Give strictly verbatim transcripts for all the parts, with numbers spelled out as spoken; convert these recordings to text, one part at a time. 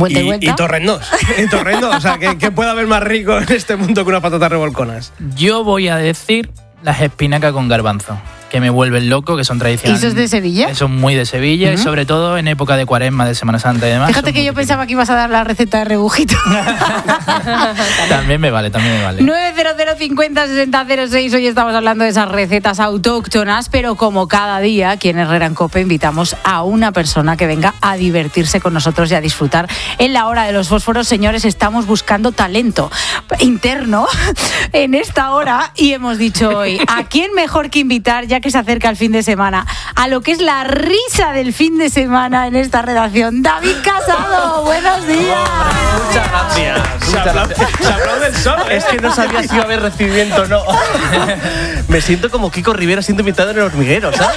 Vuelta y, y vuelta. Y torrendos. Y torrendos. O sea, ¿qué, ¿qué puede haber más rico en este mundo que unas patatas revolconas? Yo voy a decir las espinacas con garbanzo, que me vuelven loco, que son tradicionales. ¿Y eso es de Sevilla? Son muy de Sevilla, uh-huh. y sobre todo en época de Cuaresma, de Semana Santa y demás. Fíjate que yo pensaba que ibas a dar la receta de rebujito. También me vale, también me vale. nueve cero cero cincuenta sesenta cero seis. Hoy estamos hablando de esas recetas autóctonas, pero como cada día, aquí en Herrera en Cope invitamos a una persona que venga a divertirse con nosotros y a disfrutar. En la hora de los fósforos, señores, estamos buscando talento interno en esta hora y hemos dicho hoy, ¿a quién mejor que invitar, ya que se acerca el fin de semana, a lo que es la risa del fin de semana en esta redacción? David Casado, buenos días. Oh, muchas gracias. Se aplaude, se aplaude el sol. Es que no sabía si iba a haber recibimiento o no. Me siento como Kiko Rivera siendo invitado en el hormiguero, ¿sabes?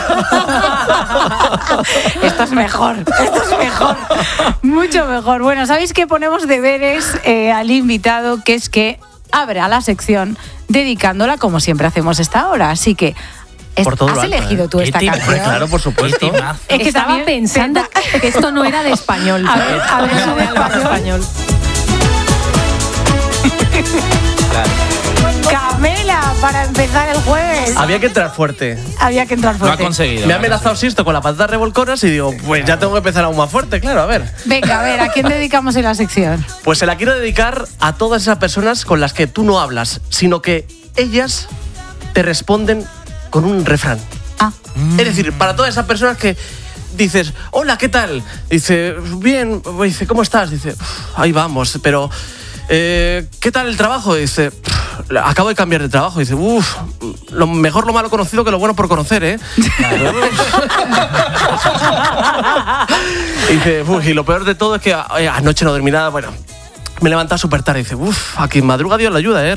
Esto es mejor, esto es mejor, mucho mejor. Bueno, ¿sabéis que ponemos deberes eh, al invitado? Que es que abra la sección dedicándola como siempre hacemos esta hora. Así que Por todo ¿has lo alto, elegido ¿eh? tú esta Qué canción? timazo. Claro, por supuesto. Es que estaba Está bien, pensando penta- que esto no era de español. A ver, a ver, No ¿es de era de español? Claro. Camela, para empezar el jueves. Había que entrar fuerte. Había que entrar Lo ha fuerte. conseguido. Me ha lo ha amenazado Sisto con la patata revolconas y digo, pues ya tengo que empezar aún más fuerte, claro, a ver. Venga, a ver, ¿a quién dedicamos en la sección? Pues se la quiero dedicar a todas esas personas con las que tú no hablas, sino que ellas te responden con un refrán. Ah, Es decir, para todas esas personas que dices, hola, ¿qué tal? Dice, bien, dice, ¿cómo estás? Dice, ahí vamos, pero eh, ¿qué tal el trabajo? Dice, acabo de cambiar de trabajo. Dice, uff, lo mejor lo malo conocido que lo bueno por conocer, ¿eh? Dice, uff, y lo peor de todo es que eh, anoche no dormí nada, bueno. Me he levantado súper tarde y dice, uff, a quien madruga Dios le ayuda, ¿eh?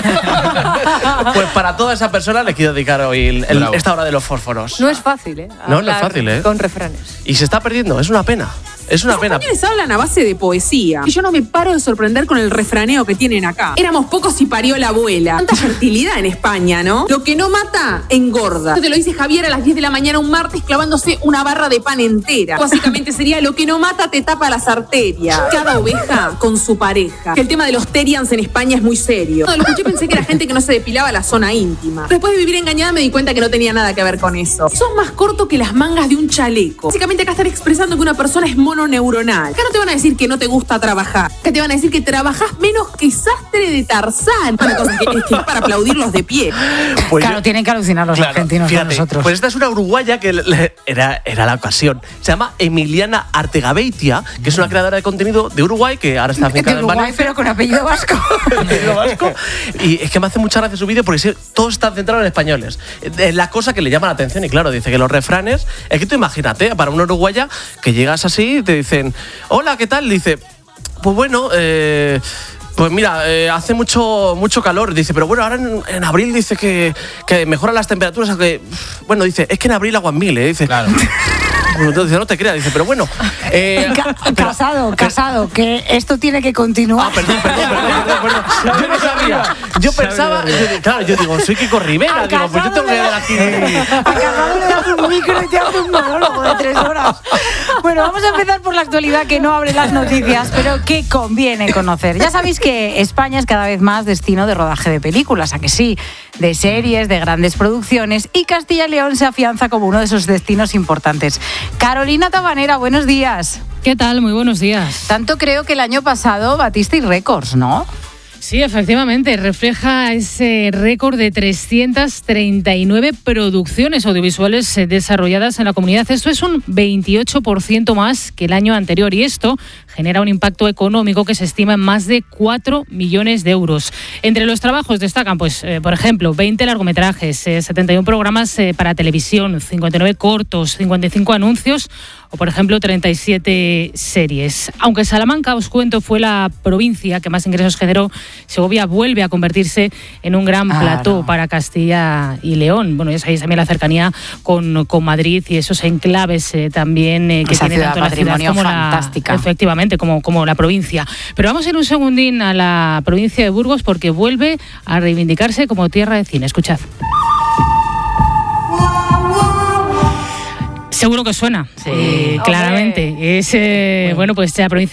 Pues para toda esa persona le quiero dedicar hoy el, el, esta hora de los fósforos. No es fácil, ¿eh? No, no es fácil, ¿eh? Con refranes. Y se está perdiendo, es una pena. Es una Los pena. españoles hablan a base de poesía. Y yo no me paro de sorprender con el refraneo que tienen acá. Éramos pocos y parió la abuela. Tanta fertilidad en España, ¿no? Lo que no mata, engorda. Esto te lo dice Javier a las diez de la mañana un martes clavándose una barra de pan entera. Básicamente sería lo que no mata te tapa las arterias. Cada oveja con su pareja. Que el tema de los terians en España es muy serio. Cuando lo escuché pensé que era gente que no se depilaba la zona íntima. Después de vivir engañada me di cuenta que no tenía nada que ver con eso. Sos más corto que las mangas de un chaleco. Básicamente acá están expresando que una persona es mononeuronal. Acá no te van a decir que no te gusta trabajar. Acá te van a decir que trabajás menos que sastre de Tarzán. Una cosa que es que es para aplaudirlos de pie. Pues claro, yo- tienen que alucinar los Claro, argentinos fíjate, con nosotros. Pues esta es una uruguaya que le- le- era, era la ocasión. Se llama Emiliana Artegabeitia, que es una creadora de contenido de Uruguay, que ahora está de afincada en Uruguay, Valencia. pero con apellido vasco. Apellido vasco. Y es que me hace mucha gracia su vídeo porque sí, todo está centrado en españoles. Es la cosa que le llama la atención. Y claro, dice que los refranes. Es que tú imagínate, para una uruguaya, que llegas así y te dicen, hola, ¿qué tal? Dice, pues bueno, eh. Pues mira, eh, hace mucho mucho calor, dice, pero bueno, ahora en, en abril dice que, que mejoran las temperaturas, aunque, bueno, dice, es que en abril aguas mil, ¿eh? Dice, Claro. Entonces, no te creas, dice, pero bueno. Eh, Ca- pero- casado, casado, que esto tiene que continuar. Ah, perdón, perdón, perdón, perdón, perdón. Yo no sabía. Yo pensaba, yo digo, claro, yo digo, soy Kiko Rivera, A digo, pues yo tengo que Casado dar aquí. A Casado le das un micro y te hace un monólogo de tres horas. Bueno, vamos a empezar por la actualidad que no abre las noticias, pero que conviene conocer. Ya sabéis que España es cada vez más destino de rodaje de películas, ¿a que sí? De series, de grandes producciones, y Castilla y León se afianza como uno de esos destinos importantes. Carolina Tabanera, buenos días. ¿Qué tal? Muy buenos días. Tanto creo que el año pasado batisteis récords, ¿no? Sí, efectivamente, refleja ese récord de trescientas treinta y nueve producciones audiovisuales desarrolladas en la comunidad. Esto es un veintiocho por ciento más que el año anterior y esto genera un impacto económico que se estima en más de cuatro millones de euros. Entre los trabajos destacan, pues, eh, por ejemplo, veinte largometrajes, eh, setenta y uno programas eh, para televisión, cincuenta y nueve cortos, cincuenta y cinco anuncios o, por ejemplo, treinta y siete series. Aunque Salamanca, os cuento, fue la provincia que más ingresos generó, Segovia vuelve a convertirse en un gran Claro. plató para Castilla y León. Bueno, ya sabéis también la cercanía con, con Madrid y esos enclaves eh, también eh, que Esa tiene ciudad tanto la ciudad patrimonio como fantástica. la, efectivamente, como, como la provincia. Pero vamos a ir un segundín a la provincia de Burgos porque vuelve a reivindicarse como tierra de cine. Escuchad. Seguro que suena, Sí. eh, claramente. Es, eh, bueno, pues la provincia